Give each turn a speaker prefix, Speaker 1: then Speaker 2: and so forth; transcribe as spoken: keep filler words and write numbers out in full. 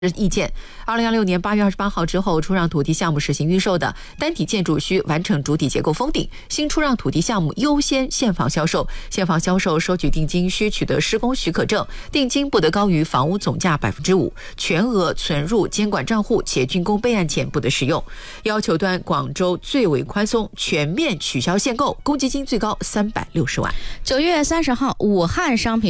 Speaker 1: 意见。二零二六年八月二十八号之后，出让土地项目实行预售的单体建筑需完成主体结构封顶，新出让土地项目优先现房销售。现房销售收取定金需取得施工许可证，定金不得高于房屋总价百分之五，全额存入监管账户，且竣工备案前不得使用。要求端广州最为宽松，全面取消限购，公积金最高三百六十万。
Speaker 2: 九月三十号，武汉商品